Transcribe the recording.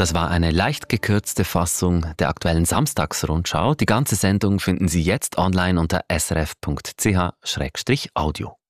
Das war eine leicht gekürzte Fassung der aktuellen Samstagsrundschau. Die ganze Sendung finden Sie jetzt online unter srf.ch-audio.